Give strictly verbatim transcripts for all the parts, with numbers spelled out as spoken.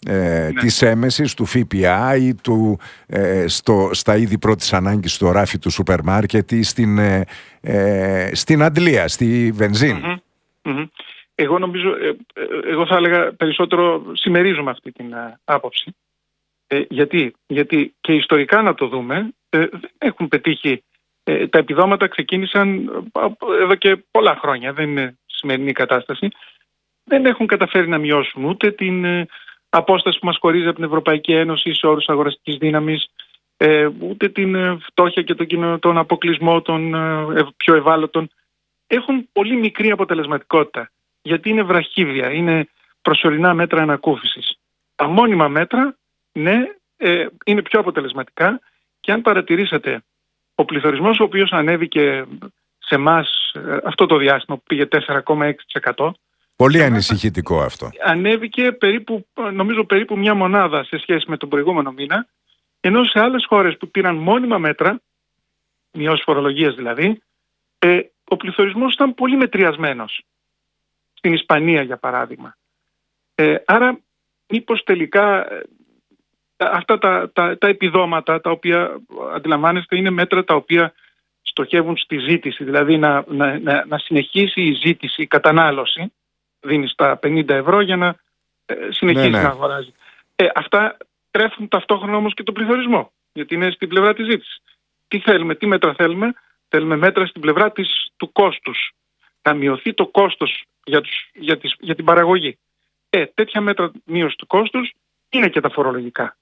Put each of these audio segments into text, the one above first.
ε, ναι. της έμεσης, του ΦΠΑ ή του, ε, στο, στα είδη πρώτης ανάγκης στο ράφι του σούπερ μάρκετ ή στην, ε, ε, στην αντλία, στη βενζίνη. Mm-hmm. Mm-hmm. Εγώ νομίζω, ε, εγώ θα έλεγα περισσότερο συμμερίζομαι αυτή την ε, άποψη. Ε, γιατί, γιατί και ιστορικά να το δούμε, ε, δεν έχουν πετύχει. Ε, τα επιδόματα ξεκίνησαν ε, εδώ και πολλά χρόνια, δεν είναι σημερινή κατάσταση. Δεν έχουν καταφέρει να μειώσουν ούτε την ε, απόσταση που μας χωρίζει από την Ευρωπαϊκή Ένωση σε όρους αγοραστικής δύναμης, ε, ούτε την ε, φτώχεια και τον, τον αποκλεισμό των ε, πιο ευάλωτων. Έχουν πολύ μικρή αποτελεσματικότητα, γιατί είναι βραχύβια, είναι προσωρινά μέτρα ανακούφισης. Τα μόνιμα μέτρα, ναι, ε, είναι πιο αποτελεσματικά και αν παρατηρήσατε, ο πληθωρισμός ο οποίος ανέβηκε σε εμάς ε, αυτό το διάστημα που πήγε τέσσερα κόμμα έξι τοις εκατό, πολύ ανησυχητικό αυτό. Ανέβηκε περίπου, νομίζω περίπου μια μονάδα σε σχέση με τον προηγούμενο μήνα, ενώ σε άλλες χώρες που πήραν μόνιμα μέτρα, μειώσεις φορολογίας δηλαδή, ε, ο πληθωρισμός ήταν πολύ μετριασμένος. Στην Ισπανία για παράδειγμα. Ε, άρα μήπως τελικά ε, αυτά τα, τα, τα επιδόματα τα οποία αντιλαμβάνεστε είναι μέτρα τα οποία στοχεύουν στη ζήτηση, δηλαδή να, να, να, να συνεχίσει η ζήτηση, η κατανάλωση, δίνει τα πενήντα ευρώ για να ε, συνεχίσει ναι, ναι. να αγοράζει. Ε, αυτά τρέφουν ταυτόχρονα όμως και τον πληθωρισμό, γιατί είναι στην πλευρά της ζήτησης. Τι θέλουμε, τι μέτρα θέλουμε? Θέλουμε μέτρα στην πλευρά της, του κόστους. Να μειωθεί το κόστος για, τους, για, τις, για την παραγωγή. Ε, τέτοια μέτρα μείωση του κόστους είναι και τα φορολογικά.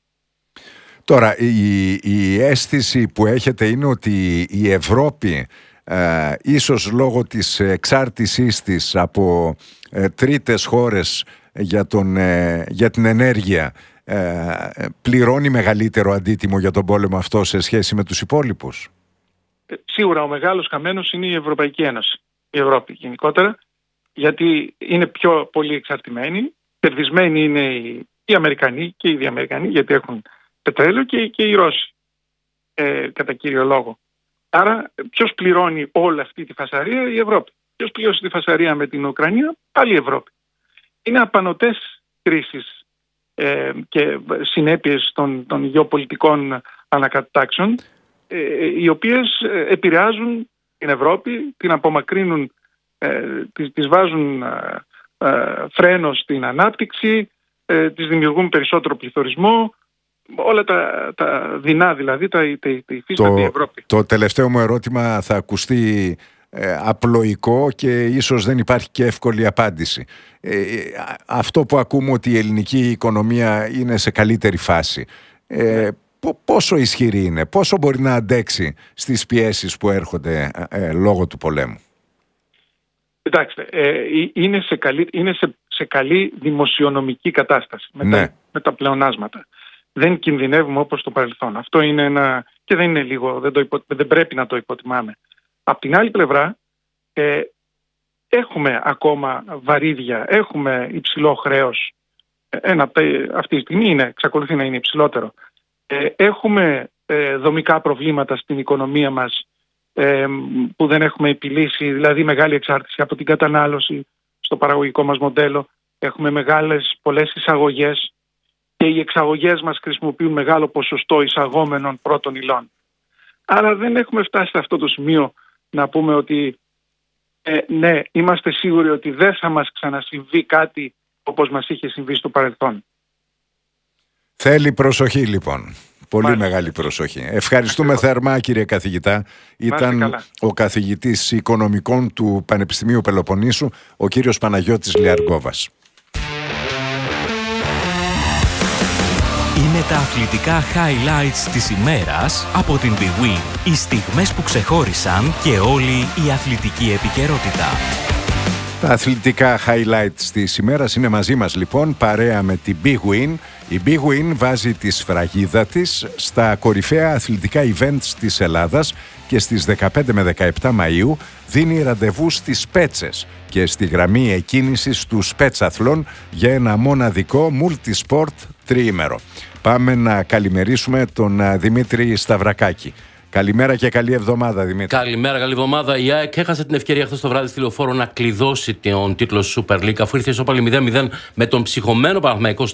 Τώρα, η, η αίσθηση που έχετε είναι ότι η Ευρώπη, ε, ίσως λόγω της εξάρτησής της από ε, τρίτες χώρες για, τον, ε, για την ενέργεια, ε, πληρώνει μεγαλύτερο αντίτιμο για τον πόλεμο αυτό σε σχέση με τους υπόλοιπους. Σίγουρα ο μεγάλος χαμένος είναι η Ευρωπαϊκή Ένωση, η Ευρώπη γενικότερα, γιατί είναι πιο πολύ εξαρτημένοι. Κερδισμένοι είναι οι, οι Αμερικανοί και οι Διαμερικανοί, γιατί έχουν πετρέλαιο, και, και οι Ρώσοι, ε, κατά κύριο λόγο. Άρα ποιος πληρώνει όλη αυτή τη φασαρία? Η Ευρώπη. Ποιος πλήρωσε τη φασαρία με την Ουκρανία? Πάλι η Ευρώπη. Είναι απανωτές κρίσεις ε, και συνέπειες των, των γεωπολιτικών ανακατάξεων, οι οποίες επηρεάζουν την Ευρώπη, την απομακρύνουν, τις, τις βάζουν φρένο στην ανάπτυξη, τις δημιουργούν περισσότερο πληθωρισμό, όλα τα, τα δεινά δηλαδή, τα, τα, τα υφίσταται η Ευρώπη. Το τελευταίο μου ερώτημα θα ακουστεί ε, απλοϊκό και ίσως δεν υπάρχει και εύκολη απάντηση. Ε, αυτό που ακούμε ότι η ελληνική οικονομία είναι σε καλύτερη φάση, ε, πόσο ισχυρή είναι, πόσο μπορεί να αντέξει στις πιέσεις που έρχονται ε, λόγω του πολέμου? Κοιτάξτε, ε, είναι, σε καλή, είναι σε, σε καλή δημοσιονομική κατάσταση με, ναι. τα, με τα πλεονάσματα. Δεν κινδυνεύουμε όπως το παρελθόν. Αυτό είναι ένα, και δεν είναι λίγο, δεν, το υπο, δεν πρέπει να το υποτιμάμε. Απ' την άλλη πλευρά, ε, έχουμε ακόμα βαρύδια, έχουμε υψηλό χρέος. Ένα, αυτή τη στιγμή είναι, εξακολουθεί να είναι υψηλότερο. Ε, έχουμε ε, δομικά προβλήματα στην οικονομία μας ε, που δεν έχουμε επιλύσει, δηλαδή μεγάλη εξάρτηση από την κατανάλωση στο παραγωγικό μας μοντέλο. Έχουμε μεγάλες, πολλές εισαγωγές και οι εξαγωγές μας χρησιμοποιούν μεγάλο ποσοστό εισαγόμενων πρώτων υλών. Άρα δεν έχουμε φτάσει σε αυτό το σημείο να πούμε ότι ε, ναι, είμαστε σίγουροι ότι δεν θα μας ξανασυμβεί κάτι όπως μας είχε συμβεί στο παρελθόν. Θέλει προσοχή λοιπόν. Πολύ Μάλιστα. Μεγάλη προσοχή. Ευχαριστούμε Ακριβώς. θερμά κύριε καθηγητά. Ήταν ο καθηγητής οικονομικών του Πανεπιστημίου Πελοποννήσου, ο κύριος Παναγιώτης Λιαργκόβας. Είναι τα αθλητικά highlights της ημέρας από την BWIN. Οι στιγμές που ξεχώρισαν και όλη η αθλητική επικαιρότητα. Τα αθλητικά highlights της ημέρας είναι μαζί μας λοιπόν, παρέα με την BWIN. Η BWIN βάζει τη σφραγίδα της στα κορυφαία αθλητικά events της Ελλάδας και στις δεκαπέντε με δεκαεπτά Μαΐου δίνει ραντεβού στις Πέτσες και στη γραμμή εκκίνησης του Σπέτσαθλον για ένα μοναδικό multisport τριήμερο. Πάμε να καλημερίσουμε τον Δημήτρη Σταυρακάκη. Καλημέρα και καλή εβδομάδα, Δημήτρη. Καλημέρα, καλή εβδομάδα. Η ΑΕΚ έχασε την ευκαιρία χθες το βράδυ στη Λεωφόρο να κλειδώσει τον τίτλο Super League, αφού ήρθε ισόπαλη μηδέν μηδέν με τον ψυχωμένο Παναθηναϊκό